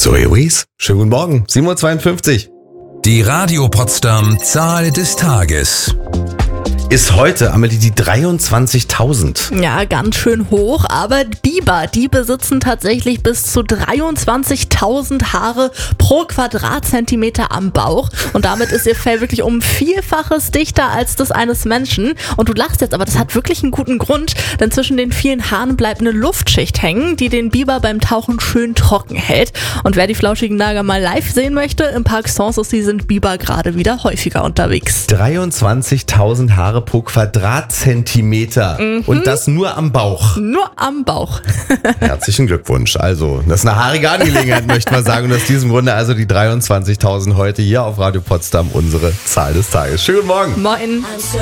Zoe Wies, schönen guten Morgen, 7:52 Uhr. Die Radio Potsdam Zahl des Tages. Ist heute, Amelie, die 23.000. Ja, ganz schön hoch, aber Biber, die besitzen tatsächlich bis zu 23.000 Haare pro Quadratzentimeter am Bauch und damit ist ihr Fell wirklich um Vielfaches dichter als das eines Menschen. Und du lachst jetzt, aber das hat wirklich einen guten Grund, denn zwischen den vielen Haaren bleibt eine Luftschicht hängen, die den Biber beim Tauchen schön trocken hält. Und wer die flauschigen Nager mal live sehen möchte, im Park Sanssouci sind Biber gerade wieder häufiger unterwegs. 23.000 Haare pro Quadratzentimeter. Und das nur am Bauch. Nur am Bauch. Herzlichen Glückwunsch. Also, das ist eine haarige Angelegenheit, möchte man sagen. Und aus diesem Grunde also die 23.000 heute hier auf Radio Potsdam unsere Zahl des Tages. Schönen Morgen. Moin.